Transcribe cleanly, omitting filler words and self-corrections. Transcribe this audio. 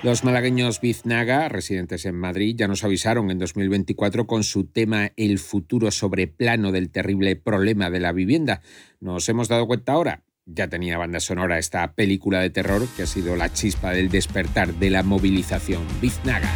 Los malagueños Biznaga, residentes en Madrid, ya nos avisaron en 2024 con su tema El futuro sobre plano del terrible problema de la vivienda. ¿Nos hemos dado cuenta ahora? Ya tenía banda sonora esta película de terror que ha sido la chispa del despertar de la movilización Biznaga.